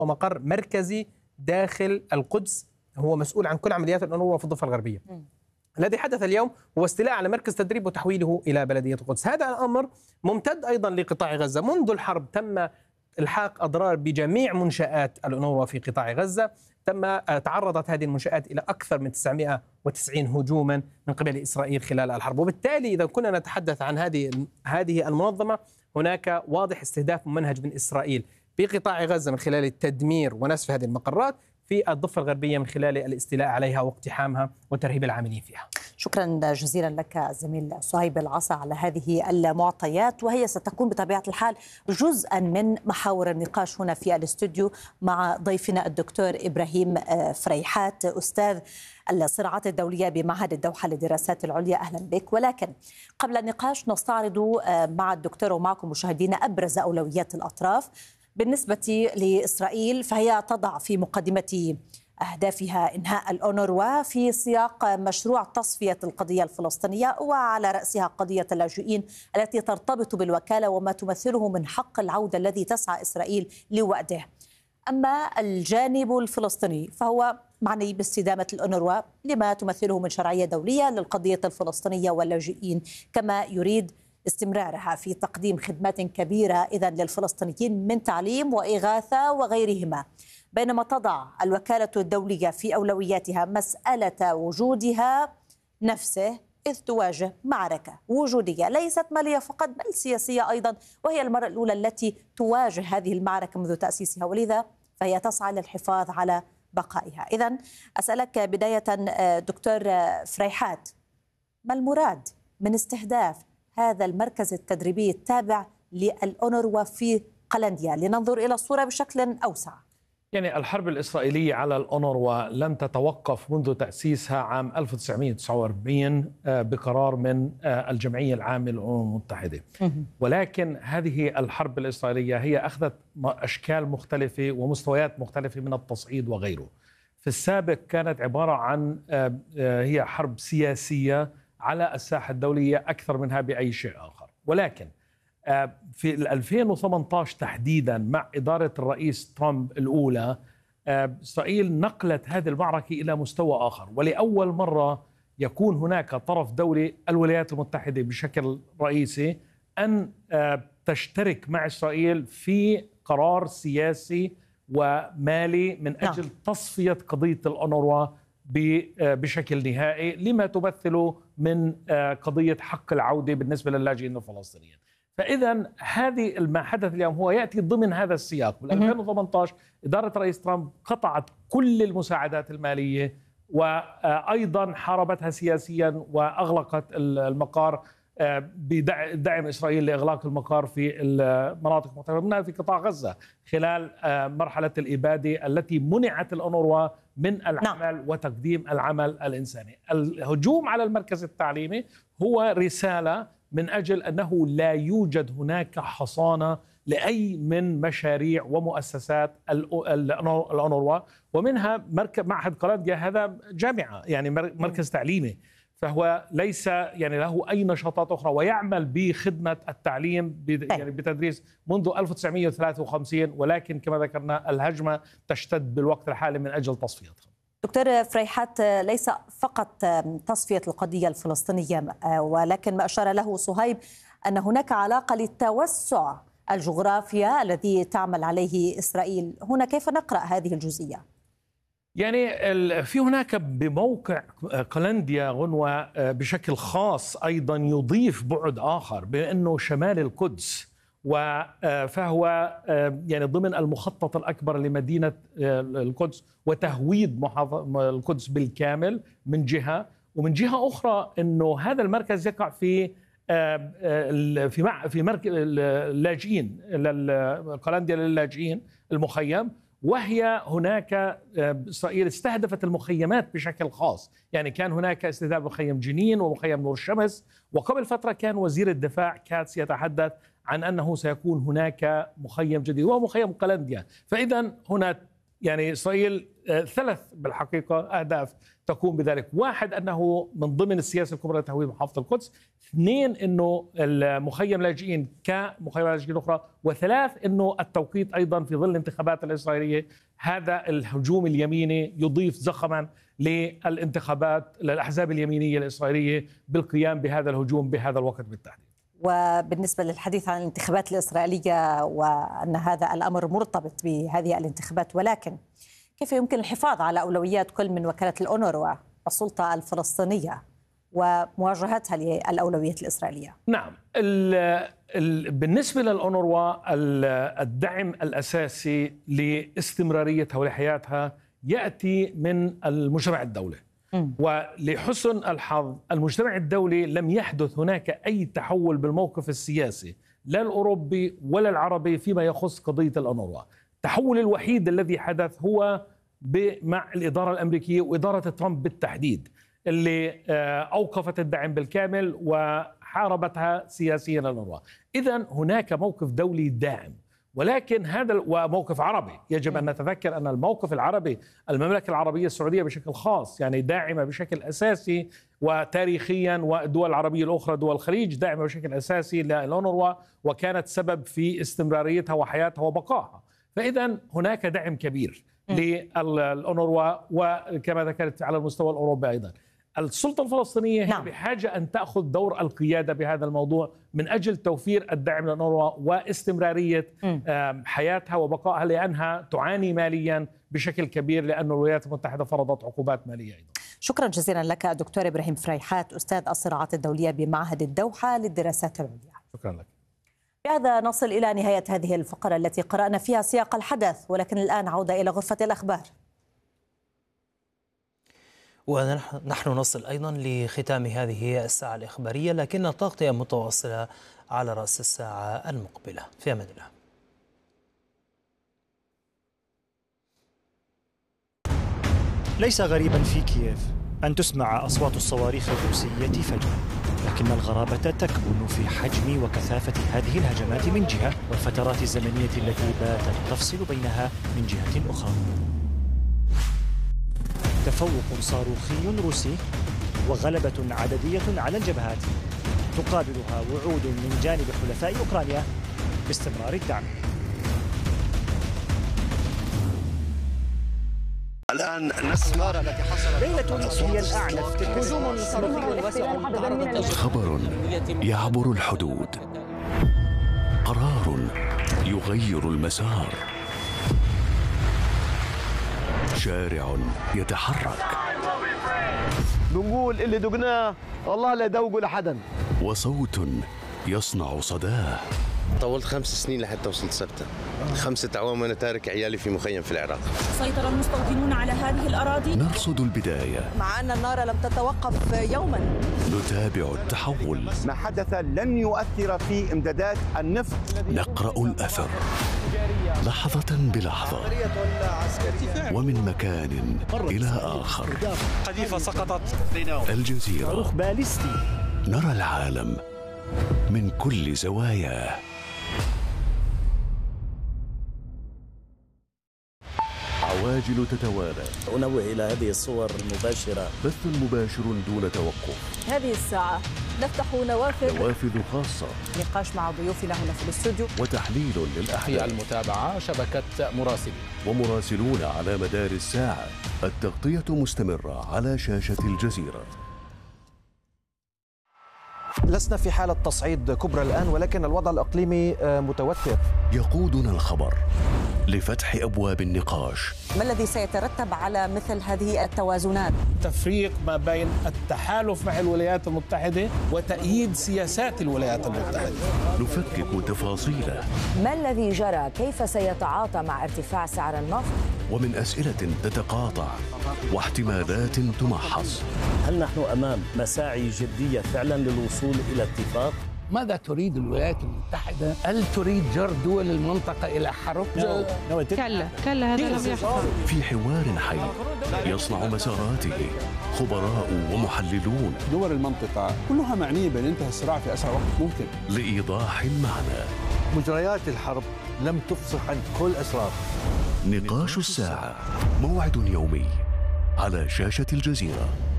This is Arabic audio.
ومقر مركزي داخل القدس، هو مسؤول عن كل عمليات الأونروا في الضفة الغربية. الذي حدث اليوم هو استيلاء على مركز تدريب وتحويله إلى بلدية القدس. هذا الأمر ممتد أيضا لقطاع غزة. منذ الحرب تم إلحاق أضرار بجميع منشآت الأونروا في قطاع غزة. تعرضت هذه المنشآت إلى أكثر من 990 هجوما من قبل إسرائيل خلال الحرب. وبالتالي إذا كنا نتحدث عن هذه المنظمة، هناك واضح استهداف ممنهج من إسرائيل في قطاع غزة من خلال التدمير ونسف هذه المقرات، في الضفة الغربية من خلال الاستيلاء عليها واقتحامها وترهيب العاملين فيها. شكرا جزيلا لك الزميل صهيب العصا على هذه المعطيات، وهي ستكون بطبيعة الحال جزءا من محاور النقاش هنا في الاستوديو مع ضيفنا الدكتور إبراهيم فريحات، أستاذ الصراعات الدولية بمعهد الدوحة للدراسات العليا. أهلا بك. ولكن قبل النقاش نستعرض مع الدكتور ومعكم مشاهدينا أبرز أولويات الأطراف. بالنسبة لإسرائيل فهي تضع في مقدمة أهدافها إنهاء الأونروا في سياق مشروع تصفية القضية الفلسطينية، وعلى رأسها قضية اللاجئين التي ترتبط بالوكالة وما تمثله من حق العودة الذي تسعى إسرائيل لوأده. أما الجانب الفلسطيني فهو معني باستدامة الأونروا لما تمثله من شرعية دولية للقضية الفلسطينية واللاجئين، كما يريد استمرارها في تقديم خدمات كبيرة إذن للفلسطينيين من تعليم وإغاثة وغيرهما. بينما تضع الوكالة الدولية في أولوياتها مسألة وجودها نفسه، إذ تواجه معركة وجودية ليست مالية فقط بل سياسية أيضا، وهي المرة الأولى التي تواجه هذه المعركة منذ تأسيسها، ولذا فهي تسعى للحفاظ على بقائها. إذن أسألك بداية دكتور فريحات، ما المراد من استهداف هذا المركز التدريبي التابع للأونروا في قلنديا، لننظر إلى الصورة بشكل أوسع؟ يعني الحرب الإسرائيلية على الأونروا لم تتوقف منذ تأسيسها عام 1949 بقرار من الجمعية العامة للأمم المتحدة، ولكن هذه الحرب الإسرائيلية هي أخذت أشكال مختلفة ومستويات مختلفة من التصعيد وغيره. في السابق كانت عبارة عن هي حرب سياسية على الساحة الدولية أكثر منها بأي شيء آخر، ولكن في 2018 تحديدا مع إدارة الرئيس ترامب الأولى، إسرائيل نقلت هذه المعركة إلى مستوى آخر، ولأول مرة يكون هناك طرف دولي الولايات المتحدة بشكل رئيسي أن تشترك مع إسرائيل في قرار سياسي ومالي من أجل تصفية قضية الأونروا بشكل نهائي لما تمثله من قضية حق العودة بالنسبة للاجئين الفلسطينيين. فإذا هذه ما حدث اليوم هو يأتي ضمن هذا السياق. بال 2018 إدارة رئيس ترامب قطعت كل المساعدات المالية وأيضا حاربتها سياسيا وأغلقت المقار بدعم إسرائيل لإغلاق المقار في المناطق مختلفة منها في قطاع غزة خلال مرحلة الإبادة التي منعت الأونروا من العمل وتقديم العمل الإنساني. الهجوم على المركز التعليمي هو رسالة من أجل أنه لا يوجد هناك حصانة لأي من مشاريع ومؤسسات الأونروا، ومنها معهد قلنديا، هذا جامعة يعني مركز تعليمي، فهو ليس يعني له أي نشاطات أخرى، ويعمل بخدمة التعليم يعني بتدريس منذ 1953، ولكن كما ذكرنا الهجمة تشتد بالوقت الحالي من أجل تصفيتها. دكتور فريحات، ليس فقط تصفية القضية الفلسطينية، ولكن ما أشار له صهيب أن هناك علاقة للتوسع الجغرافيا الذي تعمل عليه إسرائيل. هنا كيف نقرأ هذه الجزئية؟ يعني في هناك بموقع قلنديا غنوة بشكل خاص أيضا يضيف بعد آخر بأنه شمال القدس، فهو يعني ضمن المخطط الأكبر لمدينة القدس وتهويد القدس بالكامل من جهة، ومن جهة أخرى أنه هذا المركز يقع في مركز اللاجئين قلنديا للاجئين المخيم، وهي هناك إسرائيل استهدفت المخيمات بشكل خاص. يعني كان هناك استهداف مخيم جنين ومخيم نور الشمس، وقبل فترة كان وزير الدفاع كاتس يتحدث عن أنه سيكون هناك مخيم جديد وهو مخيم قلنديا. فإذا هنا يعني إسرائيل 3 بالحقيقة أهداف تقوم بذلك. 1 أنه من ضمن السياسة الكبرى لتهويد محافظة القدس. 2 أنه المخيم اللاجئين كمخيم لاجئين أخرى. و3 أنه التوقيت أيضا في ظل الانتخابات الإسرائيلية. هذا الهجوم اليميني يضيف زخما للانتخابات للأحزاب اليمينية الإسرائيلية بالقيام بهذا الهجوم بهذا الوقت بالتحديد. وبالنسبة للحديث عن الانتخابات الإسرائيلية وأن هذا الأمر مرتبط بهذه الانتخابات، ولكن كيف يمكن الحفاظ على أولويات كل من وكالة الأونروا والسلطة الفلسطينية ومواجهتها للأولويات الإسرائيلية؟ نعم، بالنسبة للأونروا الدعم الأساسي لاستمراريتها ولحياتها يأتي من المجتمع الدولي. ولحسن الحظ المجتمع الدولي لم يحدث هناك أي تحول بالموقف السياسي لا الأوروبي ولا العربي فيما يخص قضية الأونروا. التحول الوحيد الذي حدث هو مع الإدارة الأمريكية وإدارة ترامب بالتحديد، اللي أوقفت الدعم بالكامل وحاربتها سياسيا الأونروا. إذن هناك موقف دولي داعم، ولكن هذا وموقف عربي. يجب أن نتذكر أن الموقف العربي، المملكة العربية السعودية بشكل خاص يعني داعمة بشكل أساسي وتاريخيا، والدول العربية الأخرى دول الخليج داعمة بشكل أساسي للأونروا وكانت سبب في استمراريتها وحياتها وبقائها. فإذا هناك دعم كبير للأونروا، وكما ذكرت على المستوى الأوروبي أيضا. السلطة الفلسطينية هي بحاجة أن تأخذ دور القيادة بهذا الموضوع من أجل توفير الدعم للأونروا واستمرارية حياتها وبقائها، لأنها تعاني ماليا بشكل كبير لأن الولايات المتحدة فرضت عقوبات مالية أيضا. شكرا جزيلا لك دكتور إبراهيم فريحات، أستاذ الصراعات الدولية بمعهد الدوحة للدراسات العليا. شكرا لك. بهذا نصل إلى نهاية هذه الفقرة التي قرأنا فيها سياق الحدث، ولكن الآن عودة إلى غرفة الأخبار. ونحن نصل أيضا لختام هذه الساعة الإخبارية، لكن التغطية متواصلة على رأس الساعة المقبلة. في أمان الله. ليس غريبا في كييف أن تسمع أصوات الصواريخ الروسية فجأة، لكن الغرابة تكمن في حجم وكثافة هذه الهجمات من جهة، والفترات الزمنية التي باتت تفصل بينها من جهة أخرى. تفوق صاروخي روسي وغلبة عددية على الجبهات تقابلها وعود من جانب حلفاء أوكرانيا باستمرار الدعم. الآن نسمع ليلة هي الأعنف هجوم صاروخي. خبر يعبر الحدود، قرار يغير المسار، شارع يتحرك، بنقول اللي دقناه الله لا يدوقه لحدا، وصوت يصنع صداه. طولت 5 سنين لحتى وصلت سبتة. 5 أعوام وأنا تارك عيالي في مخيم في العراق. سيطر المستوطنون على هذه الأراضي. نرصد البداية مع أن النار لم تتوقف يوما. نتابع التحول. ما حدث لن يؤثر في إمدادات النفط. نقرأ الأثر لحظة بلحظة ومن مكان إلى آخر. قذيفة سقطت. الجزيرة، صاروخ باليستي. نرى العالم من كل زواياه. عواجل تتوالى. أنوه إلى هذه الصور المباشرة. بث مباشر دون توقف. هذه الساعة نفتح نوافذ خاصة، نقاش مع ضيوفنا هنا في الاستوديو، وتحليل للأحداث. في المتابعة شبكة مراسلين ومراسلون على مدار الساعة. التغطية مستمرة على شاشة الجزيرة. لسنا في حالة تصعيد كبرى الآن، ولكن الوضع الإقليمي متوتر. يقودنا الخبر لفتح أبواب النقاش. ما الذي سيترتب على مثل هذه التوازنات؟ تفريق ما بين التحالف مع الولايات المتحدة وتأييد سياسات الولايات المتحدة. نفكك تفاصيله. ما الذي جرى؟ كيف سيتعاطى مع ارتفاع سعر النفط؟ ومن أسئلة تتقاطع واحتمالات تمحص. هل نحن أمام مساعي جدية فعلا للوصول إلى اتفاق؟ ماذا تريد الولايات المتحدة؟ هل تريد جر دول المنطقة إلى حرب؟ كلا هذا لم يحصل. في حوار حي يصنع مساراته خبراء ومحللون. دول المنطقة كلها معنية بانتهاء الصراع في أسرع وقت ممكن. لإيضاح المعنى. مجريات الحرب لم تفصح عن كل أسرار. نقاش الساعة، موعد يومي على شاشة الجزيرة.